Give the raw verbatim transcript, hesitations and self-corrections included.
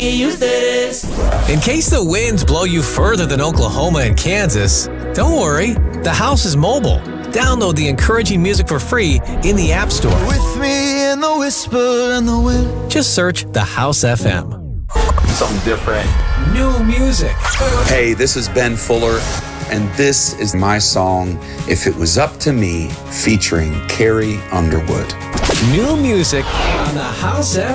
In case the winds blow you further than Oklahoma and Kansas, don't worry, the house is mobile. Download the encouraging music for free in the App Store. With me in the whisper and the wind. Just search The House F M. Something different. New music. Hey, this is Ben Fuller, and this is my song, If It Was Up to Me, featuring Carrie Underwood. New music on The House F M.